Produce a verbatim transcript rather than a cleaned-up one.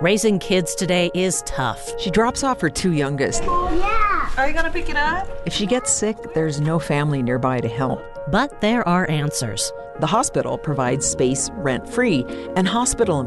Raising kids today is tough. She drops off her two youngest. Oh, yeah. Are you going to pick it up? If she gets sick, there's no family nearby to help. But there are answers. The hospital provides space rent-free, and hospital